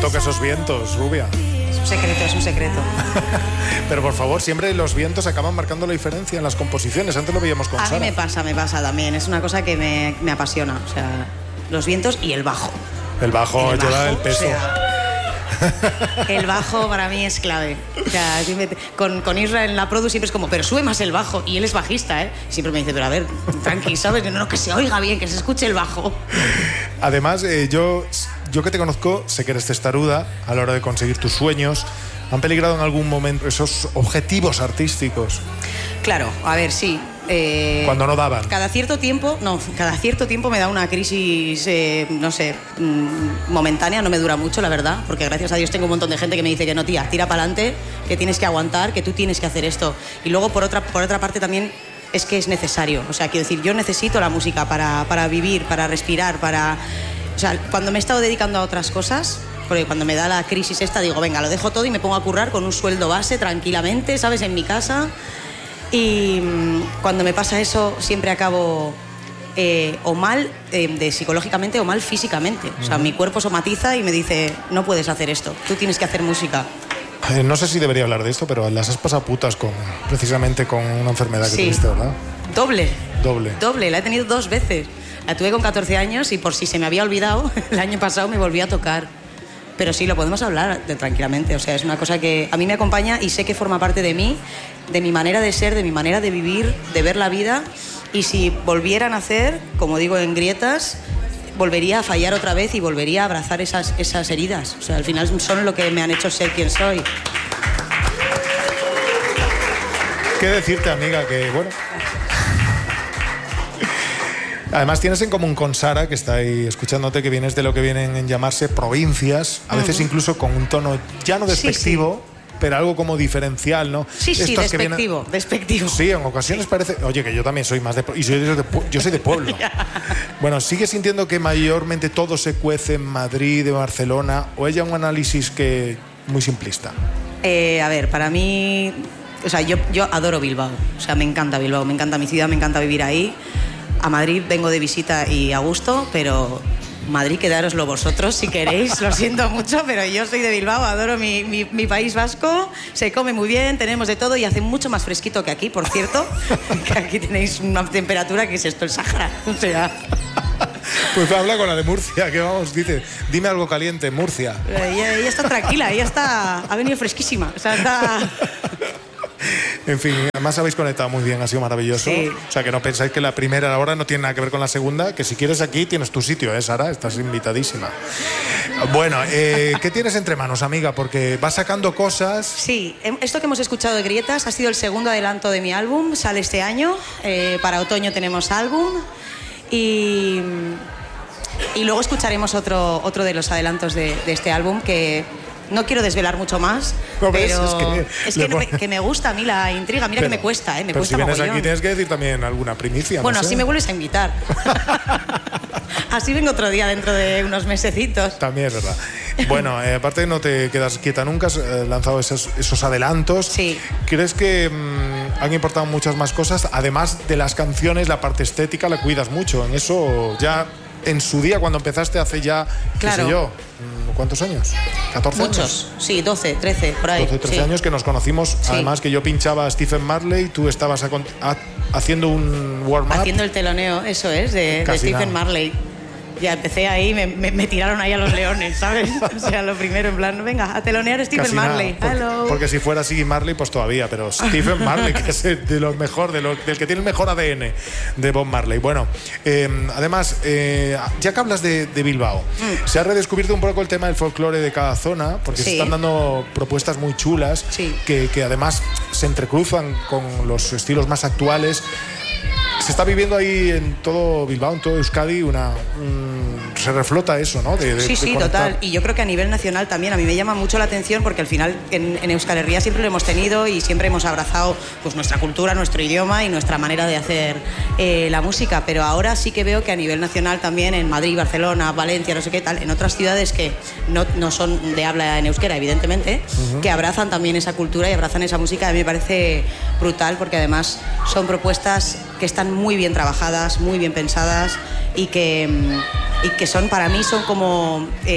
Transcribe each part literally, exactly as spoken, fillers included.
toca esos vientos, Rubia? Es un secreto, es un secreto. Pero por favor, siempre los vientos acaban marcando la diferencia en las composiciones. Antes lo veíamos con A Sara. mí me pasa, me pasa también. Es una cosa que me, me apasiona. O sea, los vientos y el bajo. El bajo el lleva bajo, el peso. O sea, el bajo para mí es clave. O sea, con, con Israel en la produ siempre es como, pero sube más el bajo. Y él es bajista, ¿eh? Siempre me dice, pero a ver, tranqui, ¿sabes? No, no, que se oiga bien, que se escuche el bajo. Además, eh, yo, yo que te conozco, sé que eres testaruda a la hora de conseguir tus sueños. ¿Han peligrado en algún momento esos objetivos artísticos? Claro, a ver, sí. Eh, Cuando no daban. Cada cierto tiempo, no, cada cierto tiempo me da una crisis, eh, no sé, mm, momentánea, no me dura mucho, la verdad, porque gracias a Dios tengo un montón de gente que me dice que no, tía, tira para adelante, que tienes que aguantar, que tú tienes que hacer esto. Y luego, por otra, por otra parte, también es que es necesario. O sea, quiero decir, yo necesito la música para, para vivir, para respirar, para... O sea, cuando me he estado dedicando a otras cosas... Porque cuando me da la crisis esta, digo, venga, lo dejo todo y me pongo a currar con un sueldo base, tranquilamente, ¿sabes? En mi casa. Y mmm, cuando me pasa eso, siempre acabo eh, o mal eh, de psicológicamente o mal físicamente. O sea, uh-huh. Mi cuerpo somatiza y me dice, no puedes hacer esto, tú tienes que hacer música. Eh, no sé si debería hablar de esto, pero las has pasado putas con, precisamente con una enfermedad que sí. tuviste, ¿verdad? Doble. Doble. Doble, la he tenido dos veces. La tuve con catorce años y por si se me había olvidado, el año pasado me volví a tocar. Pero sí, lo podemos hablar de, tranquilamente. O sea, es una cosa que a mí me acompaña y sé que forma parte de mí, de mi manera de ser, de mi manera de vivir, de ver la vida. Y si volvieran a hacer, como digo en grietas, volvería a fallar otra vez y volvería a abrazar esas, esas heridas. O sea, al final son lo que me han hecho ser quien soy. ¿Qué decirte, amiga? Que, bueno... Además tienes en común con Sara, que está ahí escuchándote, que vienes de lo que vienen en llamarse provincias, a veces uh-huh. incluso con un tono ya no despectivo, sí, sí. pero algo como diferencial, ¿no? Sí, sí, Estos despectivo, vienen... despectivo. Sí, en ocasiones sí. parece... Oye, que yo también soy más de... Y soy de... yo soy de pueblo. Bueno, ¿sigues sintiendo que mayormente todo se cuece en Madrid, en Barcelona? ¿O es ya un análisis que muy simplista? Eh, a ver, para mí... O sea, yo, yo adoro Bilbao. O sea, me encanta Bilbao, me encanta mi ciudad, me encanta vivir ahí. A Madrid vengo de visita y a gusto, pero Madrid quedároslo vosotros si queréis, lo siento mucho, pero yo soy de Bilbao, adoro mi, mi, mi país vasco, se come muy bien, tenemos de todo y hace mucho más fresquito que aquí, por cierto, que aquí tenéis una temperatura que es esto, el Sáhara, o sea... Pues habla con la de Murcia, que vamos, dice, dime algo caliente, Murcia. Ella, ella está tranquila, ella está, ha venido fresquísima, o sea, está... En fin, además habéis conectado muy bien, ha sido maravilloso. Sí. O sea, que no pensáis que la primera hora no tiene nada que ver con la segunda, que si quieres aquí tienes tu sitio, ¿eh, Sara? Estás invitadísima. Bueno, eh, ¿qué tienes entre manos, amiga? Porque vas sacando cosas... Sí, esto que hemos escuchado de Grietas ha sido el segundo adelanto de mi álbum, sale este año, eh, para otoño tenemos álbum y... Y luego escucharemos otro, otro de los adelantos de, de este álbum que... No quiero desvelar mucho más, ¿No pero es que, es que, me, que me gusta a mí la intriga. Mira pero, que me cuesta, ¿eh? Me pero cuesta si vienes mogollón. Aquí tienes que decir también alguna primicia. Bueno, no sé. así me vuelves a invitar. Así vengo otro día dentro de unos mesecitos. También es verdad. Bueno, eh, aparte no te quedas quieta nunca, has eh, lanzado esos, esos adelantos. Sí. ¿Crees que mmm, han importado muchas más cosas? Además de las canciones, la parte estética la cuidas mucho. En eso ya... En su día, cuando empezaste hace ya, claro. qué sé yo, ¿cuántos años? ¿catorce Muchos, años? Sí, doce, trece, por ahí. doce, trece sí. años que nos conocimos, sí. Además que yo pinchaba a Stephen Marley, tú estabas a, a, haciendo un warm-up. Haciendo el teloneo, eso es, de, de Stephen nada. Marley. Ya empecé ahí, me, me, me tiraron ahí a los leones, ¿sabes? O sea, lo primero, en plan, venga, a telonear a Stephen Casi Marley. Nada, porque, Hello. porque si fuera Siggy Marley, pues todavía, pero Stephen Marley, que es de los mejor, de los, del que tiene el mejor A D N de Bob Marley. Bueno, eh, además, eh, ya que hablas de, de Bilbao, mm. se ha redescubierto un poco el tema del folclore de cada zona, porque sí. se están dando propuestas muy chulas, sí. que, que además se entrecruzan con los estilos más actuales. Se está viviendo ahí en todo Bilbao, en todo Euskadi, una, un, se reflota eso, ¿no? De, de, sí, sí, de total. Y yo creo que a nivel nacional también a mí me llama mucho la atención porque al final en, en Euskal Herria siempre lo hemos tenido y siempre hemos abrazado pues, nuestra cultura, nuestro idioma y nuestra manera de hacer eh, la música. Pero ahora sí que veo que a nivel nacional también en Madrid, Barcelona, Valencia, no sé qué tal, en otras ciudades que no, no son de habla en euskera, evidentemente, uh-huh. que abrazan también esa cultura y abrazan esa música. A mí me parece brutal porque además son propuestas que están muy bien trabajadas, muy bien pensadas y que, y que son, para mí, son como eh,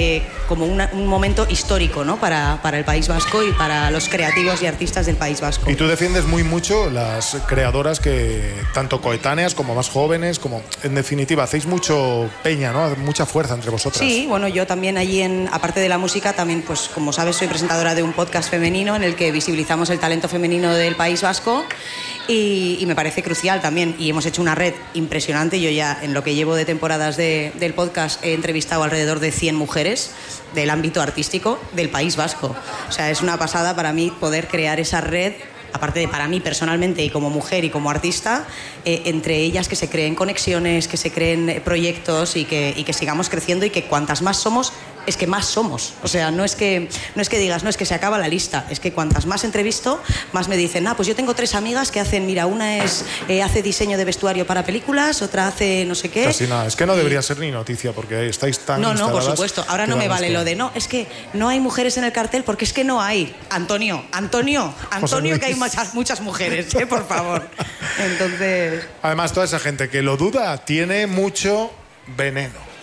como una, un momento histórico, ¿no? para, para el País Vasco y para los creativos y artistas del País Vasco. Y tú defiendes muy mucho las creadoras que, tanto coetáneas como más jóvenes, como en definitiva, hacéis mucho peña, ¿no? Mucha fuerza entre vosotras. Sí, bueno, yo también allí, en, aparte de la música, también, pues como sabes, soy presentadora de un podcast femenino en el que visibilizamos el talento femenino del País Vasco y, y me parece crucial también. Y hemos hecho una red impresionante. Yo ya, en lo que llevo de temporadas de, del podcast, he entrevistado alrededor de cien mujeres del ámbito artístico del País Vasco. O sea, es una pasada para mí poder crear esa red, aparte de para mí personalmente y como mujer y como artista, eh, entre ellas que se creen conexiones, que se creen proyectos y que, y que sigamos creciendo y que cuantas más somos, es que más somos. O sea, no es que, no es que digas, no, es que se acaba la lista, es que cuantas más entrevisto, más me dicen, ah, pues yo tengo tres amigas que hacen, mira, una es eh, hace diseño de vestuario para películas, otra hace no sé qué. Casi nada, es que no debería ser ni noticia porque estáis tan No, no, por instaladas supuesto. Ahora no me vale que... lo de, no, es que no hay mujeres en el cartel porque es que no hay. Antonio, Antonio, Antonio, que hay muchas, muchas mujeres, ¿eh? Por favor. Entonces... Además, toda esa gente que lo duda tiene mucho veneno.